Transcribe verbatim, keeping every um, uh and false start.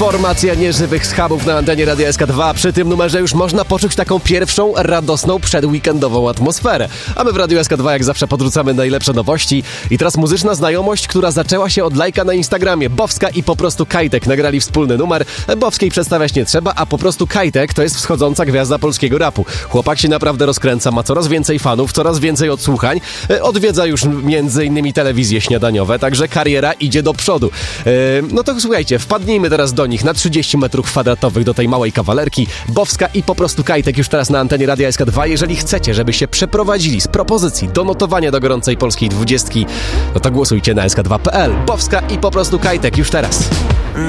Formacja nieżywych schabów na antenie Radia S K dwa. Przy tym numerze już można poczuć taką pierwszą, radosną, przedweekendową atmosferę. A my w Radiu S K dwa jak zawsze podrzucamy najlepsze nowości. I teraz muzyczna znajomość, która zaczęła się od lajka na Instagramie. Bowska i Po prostu Kajtek nagrali wspólny numer. Bowskiej przedstawiać nie trzeba, a Po prostu Kajtek to jest wschodząca gwiazda polskiego rapu. Chłopak się naprawdę rozkręca, ma coraz więcej fanów, coraz więcej odsłuchań. Odwiedza już między innymi telewizje śniadaniowe, także kariera idzie do przodu. No to słuchajcie, wpadnijmy teraz do nich na trzydzieści metrów kwadratowych do tej małej kawalerki. Bowska i Po prostu Kajtek już teraz na antenie Radia S K dwa. Jeżeli chcecie, żeby się przeprowadzili z propozycji do notowania do gorącej polskiej dwudziestki, no to głosujcie na S K dwa kropka P L. Bowska i Po prostu Kajtek już teraz.